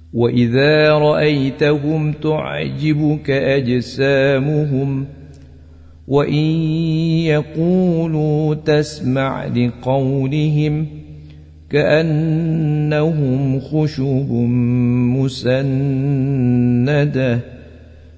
وإذا رأيتهم تعجبك أجسامهم وإن يقولوا تسمع لقولهم كأنهم خشب مسندة